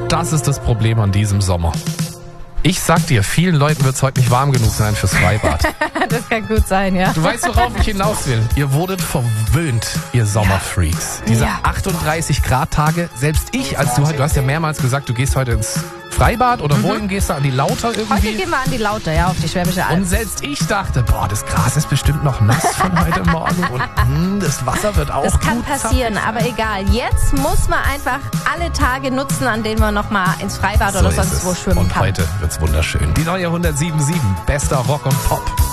das ist das Problem an diesem Sommer. Ich sag dir, vielen Leuten wird es heute nicht warm genug sein fürs Freibad. Das kann gut sein, ja. Du weißt, worauf ich hinaus will. Ihr wurdet verwöhnt, ihr Sommerfreaks. Diese 38-Grad-Tage, selbst ich, du hast ja mehrmals gesagt, du gehst heute ins Freibad oder wohin gehst du? An die Lauter irgendwie? Heute gehen wir an die Lauter, ja, auf die Schwäbische Alb. Und selbst ich dachte, das Gras ist bestimmt noch nass von heute Morgen und das Wasser wird auch Das kann gut passieren, aber egal. Jetzt muss man einfach alle Tage nutzen, an denen man noch mal ins Freibad oder sonst wo schwimmen und kann. Und heute wird's wunderschön. Die neue 107.7, bester Rock und Pop.